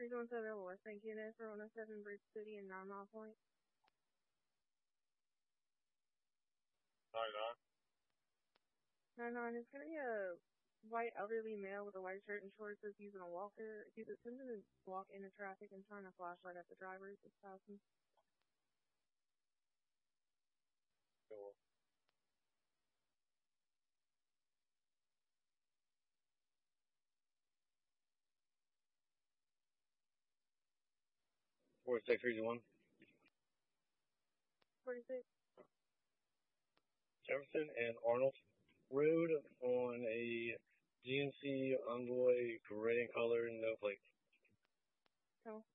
317 West St. Kenneth for 107 Bridge City and 9 Mile Point. 99. It's going to be a white elderly male with a white shirt and shorts that's using a walker. He's attempting to walk into traffic and trying to flashlight at the drivers that's passing. Cool. Where's 631? 46. Jefferson and Arnold Road on a GMC Envoy, gray in color, no plates. Come.